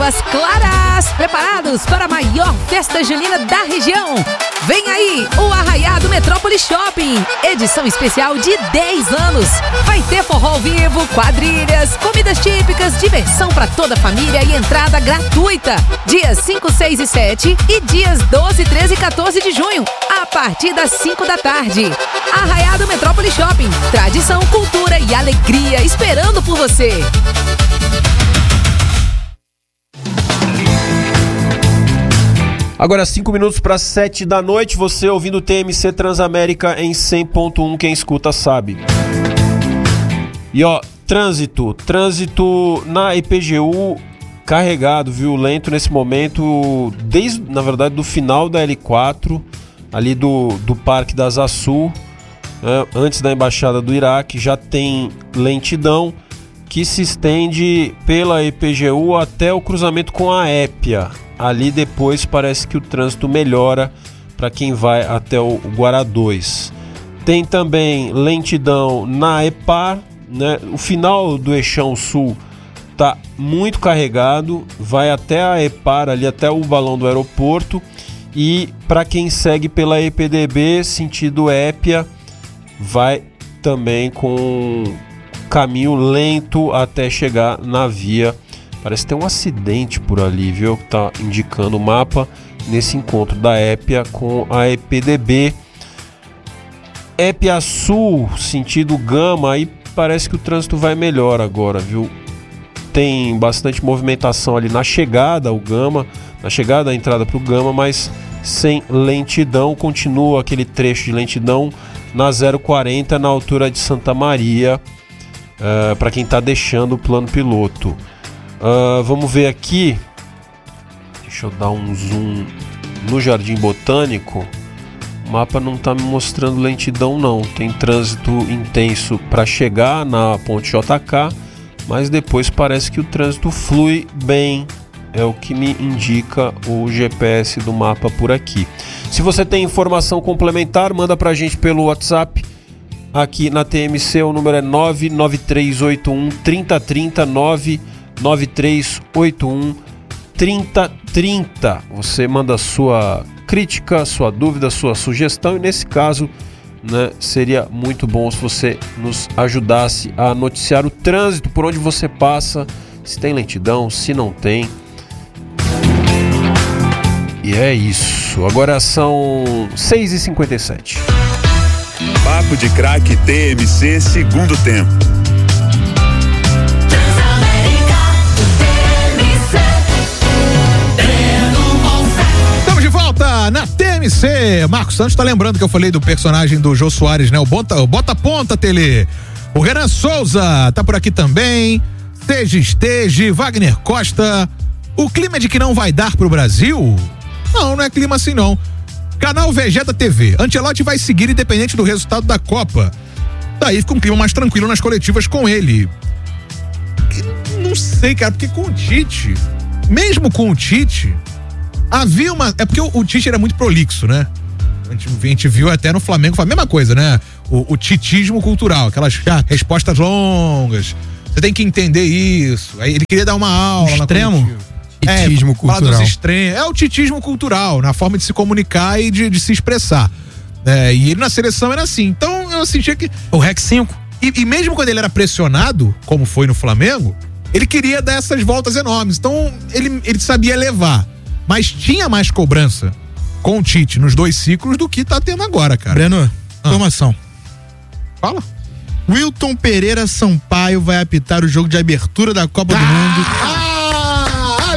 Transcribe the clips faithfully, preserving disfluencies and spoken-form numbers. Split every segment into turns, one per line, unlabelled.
Águas Claras, preparados para a maior festa junina da região. Vem aí o Arraiado Metrópole Shopping, edição especial de dez anos. Vai ter forró ao vivo, quadrilhas, comidas típicas, diversão para toda a família e entrada gratuita. Dias cinco, seis e sete e dias doze, treze e quatorze de junho, a partir das cinco da tarde. Arraiado Metrópole Shopping, tradição, cultura e alegria esperando por você.
Agora cinco minutos para sete da noite, você ouvindo o T M C Transamérica em cem ponto um, quem escuta sabe. E ó, trânsito, trânsito na E P G U carregado, viu, lento nesse momento, desde, na verdade, do final da L quatro, ali do, do Parque das Açu, né, antes da Embaixada do Iraque, já tem lentidão que se estende pela E P G U até o cruzamento com a Épia. Ali depois parece que o trânsito melhora para quem vai até o Guará dois. Tem também lentidão na EPAR, né? O final do Eixão Sul está muito carregado, vai até a EPAR, ali até o balão do aeroporto. E para quem segue pela E P D B, sentido Épia, vai também com caminho lento até chegar na via. Parece ter um acidente por ali, viu? Que tá indicando o mapa nesse encontro da Épia com a E P D B. Épia Sul, sentido Gama, aí parece que o trânsito vai melhor agora, viu? Tem bastante movimentação ali na chegada ao Gama, na chegada da entrada para o Gama, mas sem lentidão. Continua aquele trecho de lentidão na zero quarenta, na altura de Santa Maria, uh, para quem está deixando o plano piloto. Uh, vamos ver aqui, deixa eu dar um zoom no Jardim Botânico. O mapa não está me mostrando lentidão não, tem trânsito intenso para chegar na ponte J K, mas depois parece que o trânsito flui bem, é o que me indica o G P S do mapa por aqui. Se você tem informação complementar, manda pra gente pelo WhatsApp. Aqui na T M C o número é nove nove três oito um, três zero três zero, nove nove três oito um, três zero três zero. Você manda sua crítica, sua dúvida, sua sugestão, e nesse caso, né, seria muito bom se você nos ajudasse a noticiar o trânsito, por onde você passa, se tem lentidão, se não tem. E é isso. Agora são seis e cinquenta e sete.
Papo de Craque T M C, segundo tempo.
Estamos de volta na T M C. Marcos Santos tá lembrando que eu falei do personagem do Jô Soares, né? O Bota, o Bota Ponta, Tele. O Renan Souza tá por aqui também. Esteja, esteja. Wagner Costa. O clima é de que não vai dar pro Brasil? Não, não é clima assim não. Canal Vegeta T V. Ancelotti vai seguir independente do resultado da Copa. Daí fica um clima mais tranquilo nas coletivas com ele. Não sei, cara, porque com o Tite, mesmo com o Tite, havia uma... É porque o, o Tite era muito prolixo, né? A gente, a gente viu até no Flamengo, foi a mesma coisa, né? O, o titismo cultural, aquelas respostas longas. Você tem que entender isso. Aí ele queria dar uma aula.
Extremo?
Titismo
é, cultural.
É o titismo cultural, na forma de se comunicar e de, de se expressar. É, e ele na seleção era assim. Então eu sentia que...
O R E C cinco.
E, e mesmo quando ele era pressionado, como foi no Flamengo, ele queria dar essas voltas enormes. Então ele, ele sabia levar. Mas tinha mais cobrança com o Tite nos dois ciclos do que tá tendo agora, cara.
Breno,
ah.
informação.
Fala.
Wilton Pereira Sampaio vai apitar o jogo de abertura da Copa
ah,
do Mundo.
Ah, a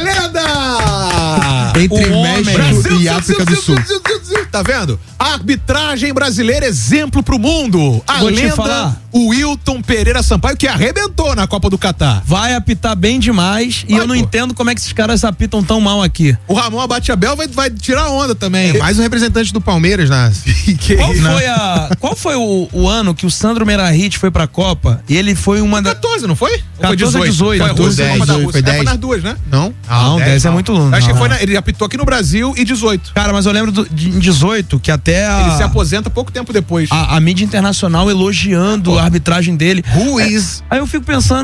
lenda!
Entre o México Brasil, e África do Sul.
Tá vendo? A arbitragem brasileira, exemplo pro mundo. A
Vou
lenda,
te falar.
o Wilton Pereira Sampaio, que arrebentou na Copa do Catar.
Vai apitar bem demais. Vai, e eu não pô. entendo como é que esses caras apitam tão mal aqui.
O Ramon Abate-Abel vai, vai tirar onda também.
É mais um representante do Palmeiras, né? qual, foi a, qual foi o, o ano que o Sandro Meirahit foi pra Copa? E ele foi uma da...
quatorze, não foi?
quatorze a dezoito.
Foi a Rússia,
dez,
Copa da Rússia.
foi dez.
É, foi nas duas, né?
Não, não,
dez,
dez é muito longe.
Acho
não,
que foi
não.
na, ele apitou aqui no Brasil e dezoito.
Cara, mas eu lembro do, de dezoito, que até a...
Ele se aposenta pouco tempo depois.
A, a mídia internacional elogiando ah, a arbitragem dele.
Who is?
É, aí eu fico pensando,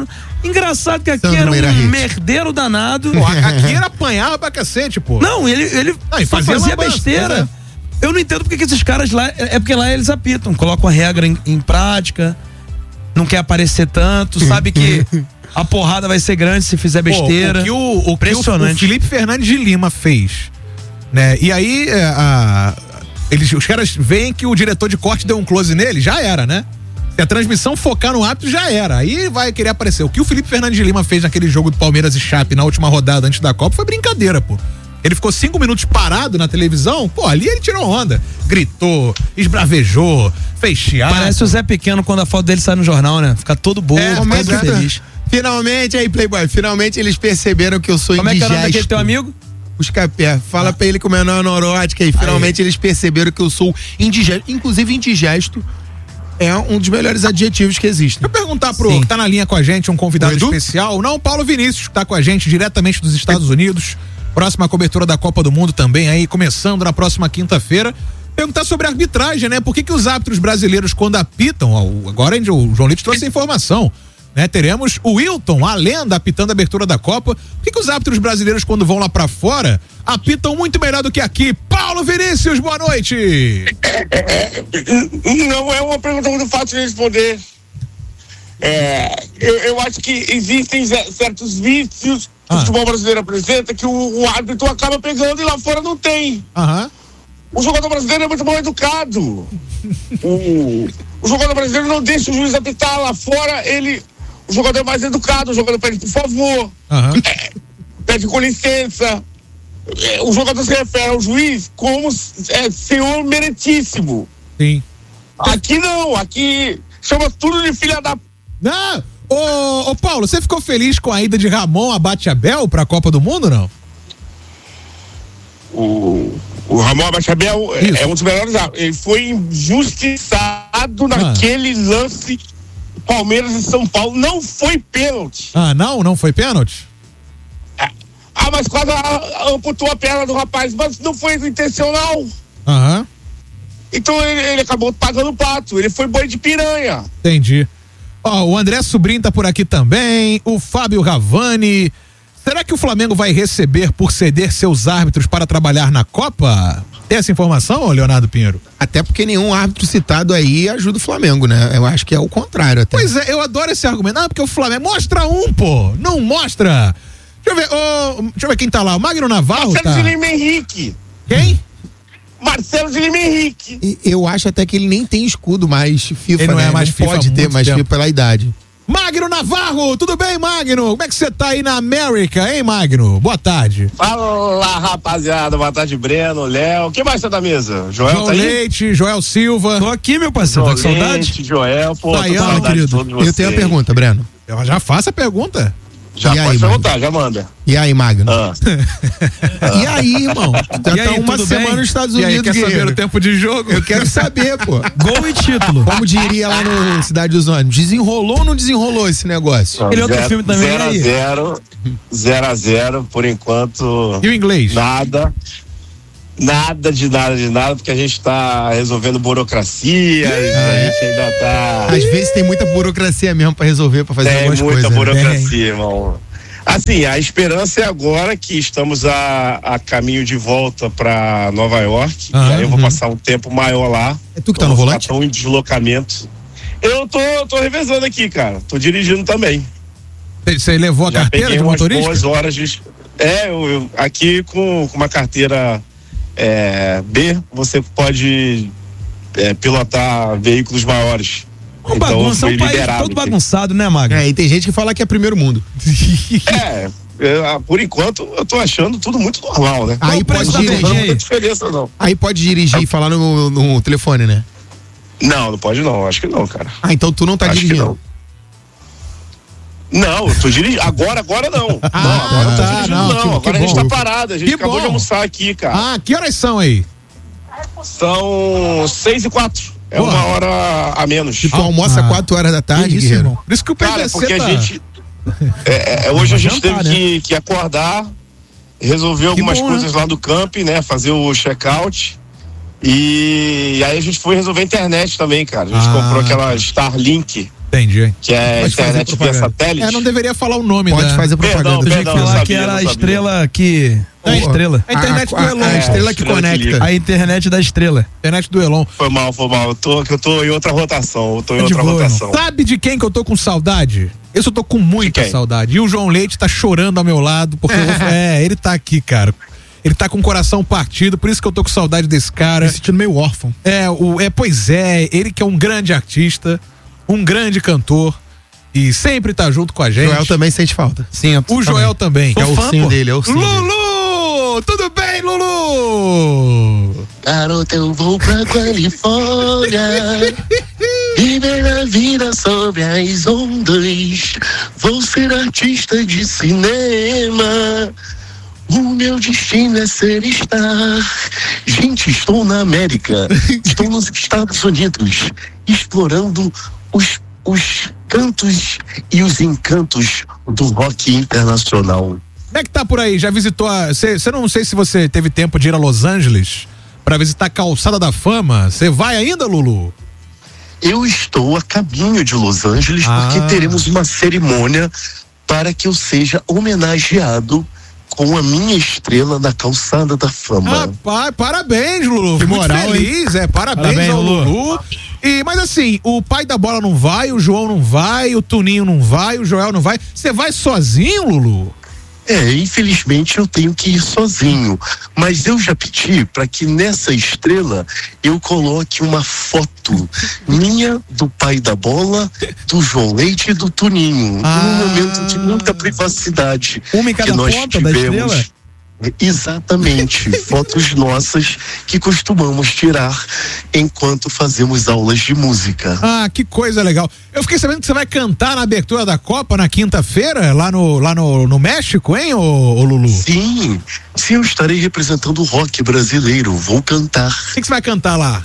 Engraçado que aqui
Sandro
era um
Meirahit.
merdeiro danado.
Pô, aqui era apanhava pra cacete, pô.
Não, ele, ele
Não, e
só
fazia
fazia
lambança,
besteira. Eu não entendo porque que esses caras lá, é porque lá eles apitam, colocam a regra em, em prática, não quer aparecer tanto, sabe que a porrada vai ser grande se fizer besteira.
Pô, o que o, o, que o,
Impressionante.
o Felipe Fernandes de Lima fez, né? E aí, é, a, eles, os caras veem que o diretor de corte deu um close nele, já era, né? Se a transmissão focar no árbitro, já era. Aí vai querer aparecer. O que o Felipe Fernandes de Lima fez naquele jogo do Palmeiras e Chape na última rodada antes da Copa foi brincadeira, pô. Ele ficou cinco minutos parado na televisão, pô, ali ele tirou onda. Gritou, esbravejou, fez chiado.
Parece o Zé Pequeno quando a foto dele sai no jornal, né? Fica todo bobo,
É,
todo
mas é-
feliz.
Finalmente, aí, Playboy, finalmente eles perceberam que eu sou
Como é que é o nome daquele
indigesto.
teu amigo?
Os capé, fala pra ele que o menor é neurótico aí. Finalmente eles perceberam que eu sou indigesto. Inclusive, indigesto é um dos melhores adjetivos que existem.
Deixa eu perguntar pro
Sim.
que tá na linha com a gente, um convidado
O Edu?
especial. Não, o Paulo Vinícius, que tá com a gente diretamente dos Estados Unidos. Próxima cobertura da Copa do Mundo também aí, começando na próxima quinta-feira. Perguntar sobre a arbitragem, né? Por que que os árbitros brasileiros, quando apitam, ó, agora o João Lito trouxe a informação, né? Teremos o Wilton, a lenda, apitando a abertura da Copa. Por que que os árbitros brasileiros, quando vão lá pra fora, apitam muito melhor do que aqui? Paulo Vinícius, boa noite!
Não é uma pergunta muito fácil de responder. É, eu, eu acho que existem ze- certos vícios que
Ah.
o futebol brasileiro apresenta que o, o árbitro acaba pegando e lá fora não tem.
Aham.
O jogador brasileiro é muito mal educado. o, o jogador brasileiro não deixa o juiz apitar lá fora, ele. O jogador é mais educado, o jogador pede por favor,
Aham.
pede com licença. É, o jogador se refere ao juiz como é, senhor meritíssimo.
Sim.
Aqui não, aqui chama tudo de filha da.
Não! Ô, ô Paulo, você ficou feliz com a ida de Ramon Abate Abel pra Copa do Mundo, não?
O, o Ramon Abachabel
Isso.
é, é um dos melhores. Ele foi injustiçado naquele lance Palmeiras e São Paulo. Não foi pênalti.
Ah, não? Não foi pênalti?
Ah, mas quase a- amputou a perna do rapaz. Mas não foi intencional.
Aham,
Então ele, ele acabou pagando o pato. Ele foi boi de piranha.
entendi. Ó, o André Sobrinho tá por aqui também, o Fábio Ravani. Será que o Flamengo vai receber por ceder seus árbitros para trabalhar na Copa? Tem essa informação, ô Leonardo Pinheiro?
Até porque nenhum árbitro citado aí ajuda o Flamengo, né? Eu acho que é o contrário até.
Pois é, eu adoro esse argumento. Ah, porque o Flamengo mostra um, pô. Não mostra. Deixa eu ver, ô, deixa eu ver quem tá lá. O Magno Navarro
Marcelo
tá.
de Lima Henrique.
Quem?
Marcelo de Lima Henrique.
E eu acho até que ele nem tem escudo mais FIFA,
Ele não
né?
é mais
não
FIFA há
pode ter
muito
mais
tempo.
FIFA pela idade.
Magno Navarro, tudo bem, Magno? Como é que você tá aí na América, hein, Magno? Boa tarde.
Fala, rapaziada. Boa tarde, Breno, Léo. Quem mais tá da mesa? Joel
João
tá aí?
Leite, Joel Silva.
Tô aqui, meu parceiro, tá com
Joel
saudade?
Leite, Joel, pô, tô com
Baiano,
saudade de
querido.
todos vocês.
Eu tenho uma pergunta, Breno.
Eu já faço a pergunta.
Já
E aí,
pode
mano?
perguntar, já manda.
E aí, Magno?
Ah.
E aí, irmão? Já
E
tá
aí,
uma
tudo
semana
bem?
nos Estados
E
Unidos,
aí, quer saber
guerreiro.
o tempo de jogo?
Eu quero saber, pô.
Gol e título.
Como diria lá no Cidade dos Ônibus, desenrolou ou não desenrolou esse negócio?
Aquele outro filme também,
zero a
aí.
zero, zero a zero, por enquanto,
E o inglês?
nada. Nada de nada de nada, porque a gente tá resolvendo burocracia, a gente ainda tá.
Às vezes tem muita burocracia mesmo pra resolver, pra fazer
Tem
algumas
muita
coisas. né?
burocracia, irmão. Assim, a esperança é agora que estamos a, a caminho de volta para Nova York.
Ah,
e aí eu vou
uhum.
passar um tempo maior lá.
É tu que tá
Eu
no
vou
volante?
ficar tão em deslocamento. Eu tô, tô revezando aqui, cara. Tô dirigindo também.
Você levou a
Já
carteira
peguei
de
umas
motorista?
boas horas de. É, eu, eu- aqui com, com uma carteira é, B, você pode é, pilotar veículos maiores.
Uma
Então, eu
bagunça, é
fui
um país
liberado
todo
aqui.
bagunçado, né, Magno?
É, e tem gente que fala que é primeiro mundo.
É, é, por enquanto eu tô achando tudo muito normal, né?
Aí
o preço
pode
da
Não
dirigir.
tem
Entendi.
muita diferença, não.
Aí pode dirigir e falar no, no telefone, né?
Não, não pode não, acho que não, cara.
Ah, então tu não tá
Acho que
dirigindo.
não. Não, eu tô dirigindo. Agora, agora não. não, agora eu não tô
tá,
dirigindo,
não,
não.
que- que
agora a gente
bom.
tá parado. A gente
Que
acabou
bom.
de almoçar aqui, cara.
Ah, que horas são aí?
São seis e quatro. É
Boa.
uma hora a menos.
Tu almoça
Ah.
quatro horas da tarde,
Que isso,
guerreiro?
irmão. Por isso que o
Cara,
P V C
porque
tá...
a gente. é, é, hoje a gente
jantar,
teve
né?
que, que acordar, resolver algumas
bom,
coisas lá do camping, né? Fazer o check-out. E aí a gente foi resolver a internet também, cara. A gente
Ah.
comprou aquela Starlink.
Entendi.
Que é
Pode fazer
internet via
propaganda.
satélite.
É, não deveria falar o nome
Pode
da...
fazer propaganda.
Perdão,
Eu tinha que
perdão,
falar
eu
que
sabia,
era
eu
a
sabia.
estrela que. A
Não,
estrela.
A internet
a,
do
a,
Elon.
a
É,
estrela que
estrela que
conecta.
liga.
A internet da estrela.
Internet do Elon.
Foi mal, foi mal. Eu tô, que eu tô em outra rotação. Eu tô em
Tá de
outra
boa,
rotação.
Sabe de quem que eu tô com saudade? Esse eu tô com muita
quem?
saudade. E o João Leite tá chorando ao meu lado, porque eu- é, ele tá aqui, cara. Ele tá com o coração partido, por isso que eu tô com saudade desse cara.
Me sentindo meio órfão.
É, o, é, pois é, ele que é um grande artista, um grande cantor e sempre tá junto com a gente.
Joel também sente falta.
Sim,
O Joel também.
É o ursinho dele, é o ursinho dele.
Lulu! Tudo bem, Lulu?
Garoto, eu vou pra Califórnia viver a vida sobre as ondas. Vou ser artista de cinema. O meu destino é ser estar. Gente, estou na América. Estou nos Estados Unidos, explorando os, os cantos e os encantos do rock internacional.
Como é que tá por aí? Já visitou a. Você não sei se você teve tempo de ir a Los Angeles pra visitar a Calçada da Fama. Você vai ainda, Lulu?
Eu estou a caminho de Los Angeles
Ah.
porque teremos uma cerimônia para que eu seja homenageado com a minha estrela na Calçada da Fama.
Rapaz, parabéns, Lulu.
Que
Muito
moral,
feliz, é, parabéns,
Parabéns,
ao
Lulu.
Lulu. E, mas assim, o pai da bola não vai, o João não vai, o Tuninho não vai, o Joel não vai. Você vai sozinho, Lulu?
É, infelizmente eu tenho que ir sozinho, mas eu já pedi para que nessa estrela eu coloque uma foto minha, do pai da bola, do João Leite e do Tuninho,
Ah.
num momento de muita privacidade
Uma em cada
que nós
ponta da
tivemos.
estrela?
Exatamente, fotos nossas que costumamos tirar enquanto fazemos aulas de música.
Ah, que coisa legal. Eu fiquei sabendo que você vai cantar na abertura da Copa na quinta-feira, lá no, lá no, no México, hein, ô, ô Lulu? O
Sim, sim, eu estarei representando o rock brasileiro, vou cantar.
que, que você vai cantar lá?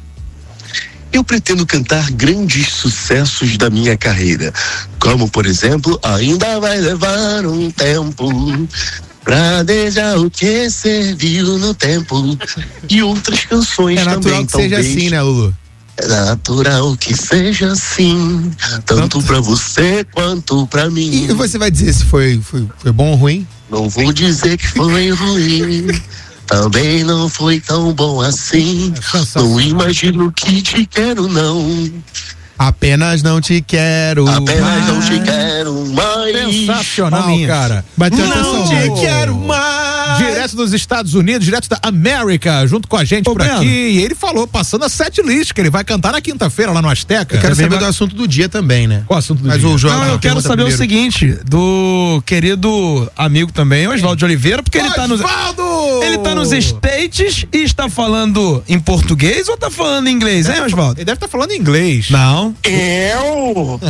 Eu pretendo cantar grandes sucessos da minha carreira, como por exemplo, ainda vai levar um tempo pra deixar o que serviu no tempo, e outras canções
É natural
também,
que seja
talvez.
assim, né, Lulu?
É natural que seja assim, tanto pra você quanto pra mim.
E você vai dizer se foi, foi, foi bom ou ruim?
Não vou dizer que foi ruim, também não foi tão bom assim. Não imagino que te quero, não.
Apenas não te quero.
Apenas não te
mais.
quero mais.
Sensacional,
Palminhas.
cara.
Bateu até
Não
saudade.
te quero mais. Direto dos Estados Unidos, direto da América, junto com a gente
Ô,
por
Breno.
aqui. E ele falou, passando a set list, que ele vai cantar na quinta-feira lá no Azteca.
Eu quero
Também
saber
vai-
do assunto do dia também, né?
Qual o assunto do
Mas
dia?
o João
Não,
tem
eu
uma
quero
pergunta
saber o
primeiro.
seguinte, do querido amigo também, Oswaldo de Oliveira, porque ele tá nos.
Osvaldo!
Ele tá nos States e está falando em português ou tá falando em inglês, hein, Oswaldo?
Ele deve estar falando inglês.
Não.
Eu?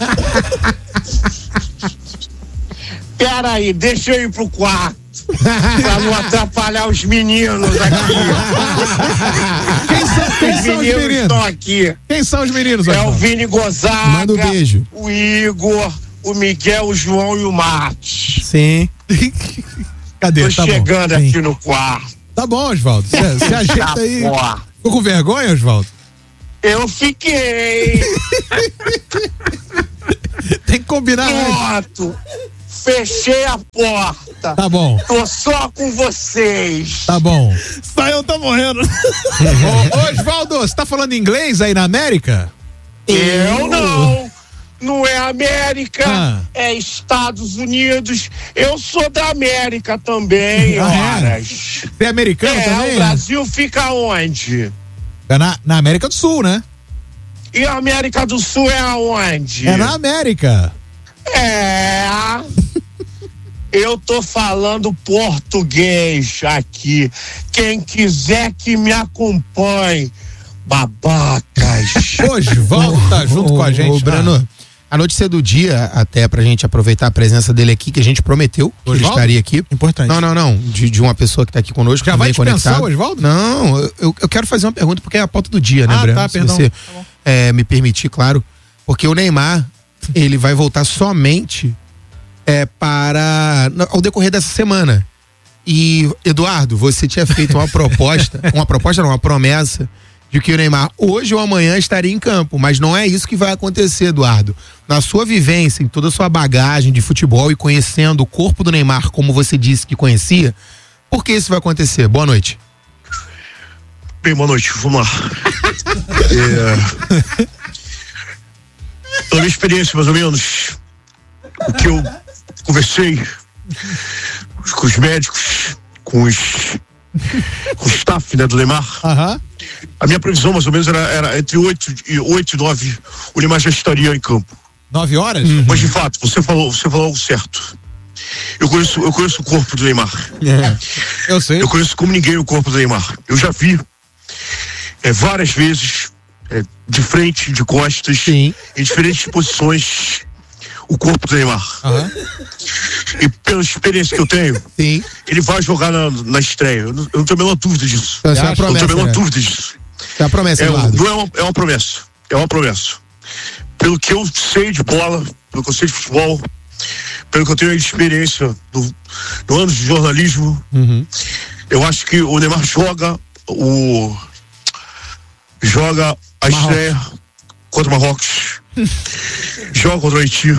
Pera aí, deixa eu ir pro quarto. Pra não atrapalhar os meninos aqui.
Quem são, quem
Os
são os
meninos
meninos?
estão aqui.
Quem são os meninos,
É o
Osvaldo?
Vini Gonzaga,
Manda um beijo.
o Igor, o Miguel, o João e o Matos.
Sim.
Cadê?
Tô
Tá bom.
chegando
Sim.
aqui no quarto.
Tá bom, Osvaldo. Você ajeita
Tá
aí.
bom.
Ficou com vergonha, Osvaldo?
Eu fiquei.
Tem que combinar antes.
Pronto. Fechei a porta.
Tá bom,
Tô só com vocês.
tá bom.
Saião tá morrendo.
Ô, Osvaldo, você tá falando inglês aí na América?
Eu não. Não é América,
Ah.
é Estados Unidos. Eu sou da América também,
Ah, é?
horas.
Você é americano
É,
também?
o Brasil fica onde?
É na, na América do Sul, né?
E a América do Sul é aonde?
É na América.
É. Eu tô falando português aqui. Quem quiser que me acompanhe. Babacas.
Osvaldo tá junto
Ô,
com a gente.
Ô, Breno, a notícia do dia, até pra gente aproveitar a presença dele aqui, que a gente prometeu que ele
Osvaldo?
estaria aqui.
Importante.
Não, não, não. De, de uma pessoa que tá aqui conosco.
Já
também
vai dispensar
conectado.
o Osvaldo?
Não, eu, eu quero fazer uma pergunta porque é a pauta do dia, né,
Ah,
Breno?
tá,
Se
perdão.
você
Tá bom.
é, me permitir, claro. Porque o Neymar, ele vai voltar somente é, para no- ao decorrer dessa semana. E, Eduardo, você tinha feito uma proposta, uma proposta não, uma promessa, de que o Neymar hoje ou amanhã estaria em campo, mas não é isso que vai acontecer, Eduardo. Na sua vivência, em toda a sua bagagem de futebol e conhecendo o corpo do Neymar como você disse que conhecia, por que isso vai acontecer? Boa noite.
Bem, boa noite, vamos lá. é... Pela minha experiência, mais ou menos, o que eu conversei com os médicos, com os com o staff, né, do Neymar,
Aham.
a minha previsão mais ou menos era, era entre oito e nove, o Neymar já estaria em campo.
Nove horas?
Mas de fato, você falou, você falou algo certo. Eu conheço, eu conheço o corpo do Neymar.
Eu sei.
Eu conheço como ninguém o corpo do Neymar. Eu já vi é, várias vezes, é, de frente, de costas,
Sim.
em diferentes posições, o corpo do Neymar.
Aham.
E pela experiência que eu tenho,
Sim.
ele vai jogar na, na estreia. Eu não, eu não tenho a menor dúvida disso.
Essa é uma
acha?
Eu não
promessa,
tenho a menor
né?
dúvida disso.
É uma promessa,
É, um-
Eduardo.
não é uma, é uma promessa. É uma promessa. Pelo que eu sei de bola, pelo que eu sei de futebol, pelo que eu tenho de experiência do, do anos de jornalismo,
Uhum.
eu acho que o Neymar joga o joga a estreia contra o Marrocos, joga contra o Haiti,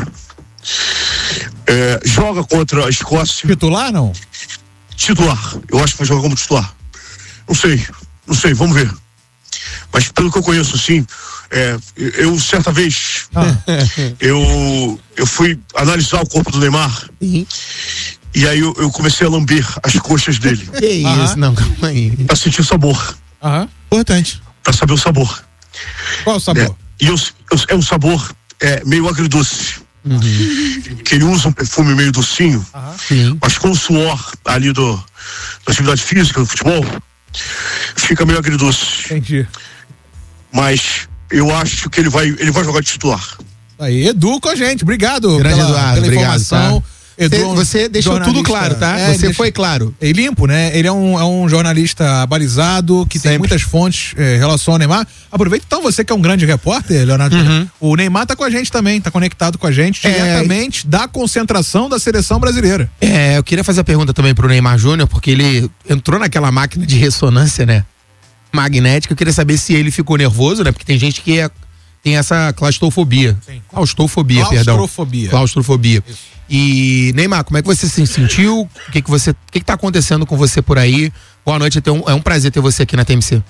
é, joga contra a Escócia,
Titular, não?
titular. Eu acho que vai jogar como titular. Não sei, não sei, vamos ver. Mas pelo que eu conheço, assim, é, eu certa vez eu, eu fui analisar o corpo do Neymar
Sim.
e aí eu, eu comecei a lamber as coxas dele
Que isso?
Aham.
Não, calma aí.
pra sentir o sabor,
Aham.
Importante.
pra saber o sabor.
Qual o sabor?
né? E eu, eu, é um sabor é, meio agridoce. Que ele usa um perfume meio docinho,
Sim.
mas com o suor ali do, da atividade física, do futebol, fica meio agridoce.
Entendi.
Mas eu acho que ele vai, ele vai jogar de titular.
Aí, Edu com a gente. Obrigado
Grande
pela,
Eduardo,
pela
obrigado,
informação.
tá?
Edu,
Você,
é um
você deixou tudo
jornalista-
claro, tá?
É,
você
deixa-
foi claro.
E limpo, né? Ele é um, é um jornalista balizado, que tem
Sempre.
muitas fontes eh, em relação ao Neymar. Aproveita então, você que é um grande repórter, Leonardo.
Uhum.
O Neymar tá com a gente também, tá conectado com a gente
É.
diretamente da concentração da seleção brasileira.
É, eu queria fazer a pergunta também pro Neymar Júnior, porque ele entrou naquela máquina de ressonância, né? Magnética. Eu queria saber se ele ficou nervoso, né? Porque tem gente que é- tem essa claustrofobia.
Sim.
Claustrofobia, perdão.
Claustrofobia.
Claustrofobia. E, Neymar, como é que você se sentiu? O que que você, o que que tá acontecendo com você por aí? Boa noite, é um, é um prazer ter você aqui na T M C.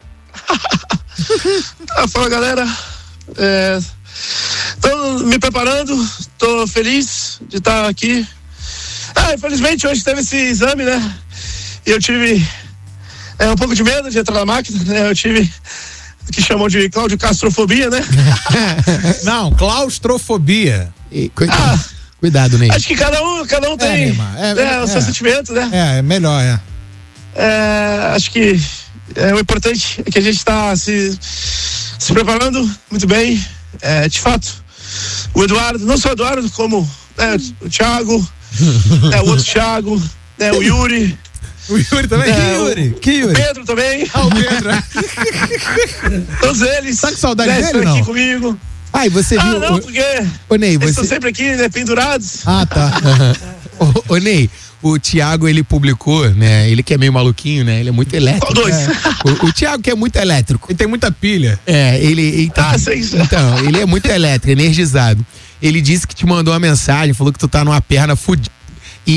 Ah, fala, galera. É, tô me preparando, tô feliz de estar aqui. Ah, infelizmente hoje teve esse exame, né? E eu tive é, um pouco de medo de entrar na máquina, né? Eu tive o que chamam de claudicastrofobia, né?
Não, claustrofobia.
E, cuida-
Ah.
Cuidado, Ney.
Acho que cada um, cada um tem
Neymar, é,
né,
é,
o seu
é.
sentimento, né?
É, é melhor, é.
É, acho que é, o importante é que a gente está se, se preparando muito bem. É, de fato, o Eduardo, não só o Eduardo, como né, o Thiago, né, o outro Thiago, né, o Yuri,
O Yuri também?
É,
que
o-
Yuri? Que
o
Yuri?
Pedro também,
Ah, o Pedro.
todos eles.
Tá com saudade
né,
dele,
estão
não?
aqui comigo.
Ai, você
Ah,
viu?
não,
ô-
porque
Ô, Ney,
eles estão
você.
sempre aqui, né, pendurados.
Ah, tá.
Ô, ô, Ney, o Thiago, ele publicou, né? Ele que é meio maluquinho, né? Ele é muito elétrico.
Qual dois?
O, o Thiago que é muito elétrico.
Ele tem muita pilha.
É, ele. Então,
Ah, sei.
então, ele é muito elétrico, energizado. Ele disse que te mandou uma mensagem, falou que tu tá numa perna fudida.